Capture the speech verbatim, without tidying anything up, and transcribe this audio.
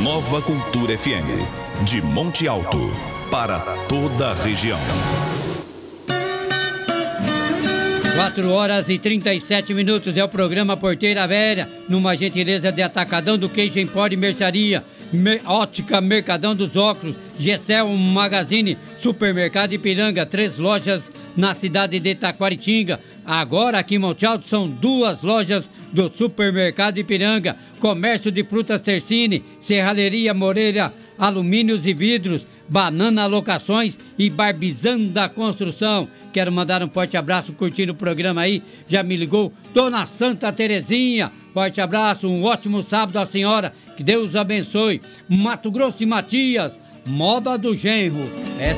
Nova Cultura F M, de Monte Alto, para toda a região. quatro horas e trinta e sete minutos é o programa Porteira Velha, numa gentileza de Atacadão do Queijo Empório e Mercearia, Mer- Ótica Mercadão dos Óculos, Gessel Magazine, Supermercado Ipiranga, três lojas na cidade de Taquaritinga. Agora aqui em Monte Alto são duas lojas do Supermercado Ipiranga, Comércio de Frutas Tercine, Serralheria Moreira, Alumínios e Vidros, Banana Locações e Barbizanda Construção. Quero mandar um forte abraço, curtindo o programa aí. Já me ligou Dona Santa Terezinha. Forte abraço, um ótimo sábado à senhora. Que Deus abençoe. Mato Grosso e Matias, Moda do Genro. Essa